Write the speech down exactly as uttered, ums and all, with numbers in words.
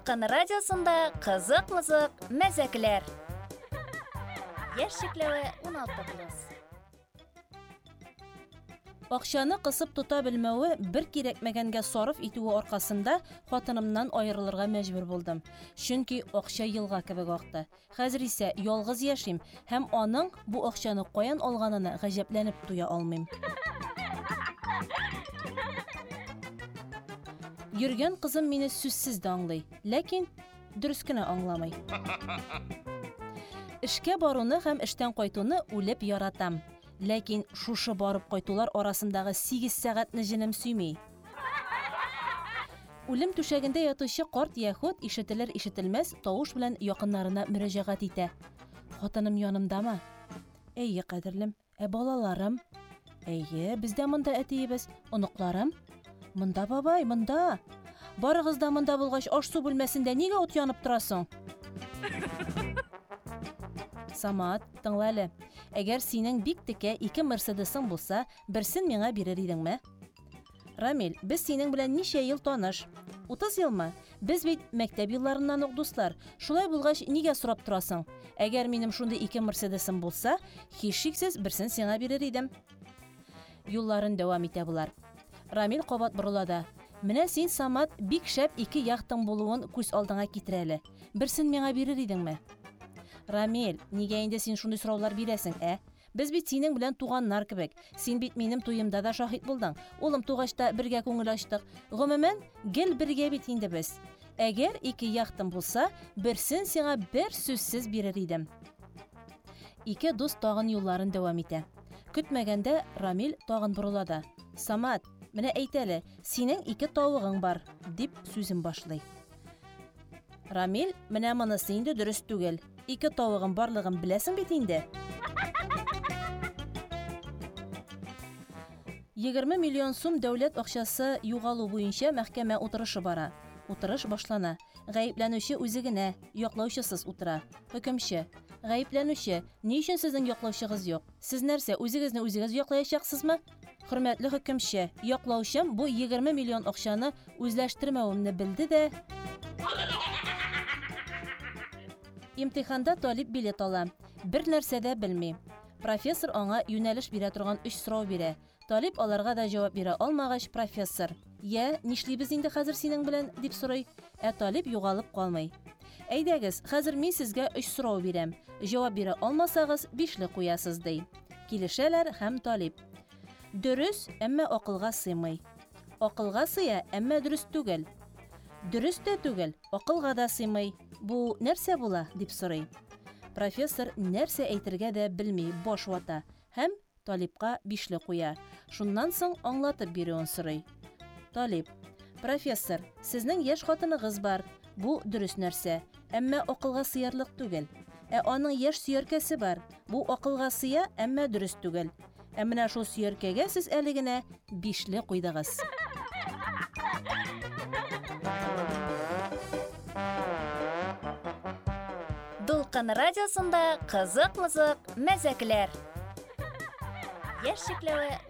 Дулкын радиосында кызык-мызык мәзәкләр. Яшь чикләве он алты плюс. Акчаны кысып тота белмәве, бер кирәкмәгәнгә сарыф итүе аркасында хатынымнан аерылырга мәҗбүр булдым. Чөнки акча елга кебек акты. Хәзер исә ялгыз яшим һәм аның бу акчаны каян алганына гаҗәпләнеп туя алмыйм. Йөргән кызым мине сүзсез дә аңлый, ләкин дөрес кенә аңламый. Эшкә баруны һәм эштән кайтуны үлеп яратам. Ләкин шушы барып кайтулар арасындагы сигез сәгатьне җенем сөйми. Үлем түшәгендә ятучы карт яһүд ишетелер-ишетелмәс тавыш белән якыннарына мөрәҗәгать итә. Хатыным янымдамы? Әйе, кадерлем. Ә балаларым? Әйе, бездә монда әтиебез, оныкларым. Монда бабай, монда. Барыгыз да монда булгач аш-су бүлмәсендә нигә ут янып торасың? Самат, тыңла әле. Әгәр синең бик текә ике Мерседесың булса, берсен миңа бирер идеңме? Рамил, без синең белән ничә ел таныш? утыз елмы? Без бит мәктәп елларыннан ук дуслар. Шулай булгач, нигә сорап торасың? Әгәр минем шундый ике Мерседесым булса, һичшиксез берсен сиңа бирер идем. Юлларын дәвам итә булар. Рамил кабат борылада. Менә син, Самат, бик шәп ике яхтың булуын күз алдыңа китер әле. Берсен миңа бирер идеңме? Рамил, нигә инде син шундый сораулар бирәсең, ә? Без бит синең белән туганнар кебек. Син бит минем туемда да шаһит булдың. Улым тугачта бергә күңел ачтык. Гомумән, гел бергә бит инде без. Әгәр ике яхтым булса, берсен сиңа бер сүзсез бирер идем. Ике дус тагын юлларын дәвам итә. Көтмәгәндә Рамил тагын борылада. Самат, менә әйт әле, синең ике тавыгың бар, дип сүзен башлый. Рамил, менә монысы инде дөрес түгел. Ике тавыгым барлыгын беләсең бит инде. егерме миллион сум дәүләт акчасы югалу буенча мәхкәмә утырышы бара. Утырыш башлана. Гаепләнүче үзе генә, яклаучысыз утыра. Хөкемче, гаепләнүче, ни өчен сезнең яклаучыгыз юк? Сез нәрсә, үзегезне үзегез яклаячаксызмы? Хөрмәтле хөкемче, яклаучым бу егерме миллион акчаны үзләштермәвемне белде дә имтиханда талип билет ала. Бер нәрсә дә белми. Профессор аңа юнәлеш бирә торган өч сорау бирә. Талип аларга да җавап бирә алмагач, профессор: "Я, нишлибез инде хәзер синең белән?" дип сорый. Ә талип югалып калмый. "Әйдәгез, хәзер мин сезгә өч сорау бирәм. Җавап бирә алмасагыз, бишле куясыз", ди. Килешәләр һәм талип: "Дөрес, әмма акылга сыймый. Акылга сыя, әмма дөрес түгел. Дөрес тә түгел, акылга да сыймый. Бу нәрсә була?" дип сорый. Профессор нәрсә әйтергә дә белми, баш вата һәм талипка бишле куя. Шуннан соң аңлатып бирүен сорый. Талип: "Профессор, сезнең яшь хатыныгыз бар. Бу дөрес нәрсә, әмма акылга сыярлык түгел. Ә аның яшь сөяркәсе бар. Бу акылга сыя, әмма дөрес түгел. Ә менә шул сөяркәгә сез әле генә бишле куйдыгыз." Дулкын радиосында кызык-мызык мәзәкләр. Яшь чикләве